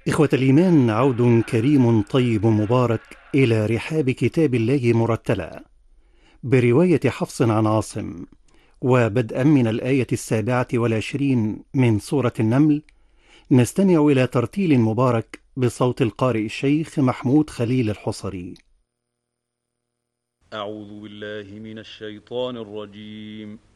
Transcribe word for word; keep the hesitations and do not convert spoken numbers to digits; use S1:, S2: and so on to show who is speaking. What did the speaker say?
S1: إخوة الإيمان، عود كريم طيب مبارك إلى رحاب كتاب الله مرتلا برواية حفص عن عاصم، وبدءا من الآية السابعة والعشرين من سورة النمل نستمع إلى ترتيل مبارك بصوت القارئ الشيخ محمود خليل الحصري.
S2: أعوذ بالله من الشيطان الرجيم.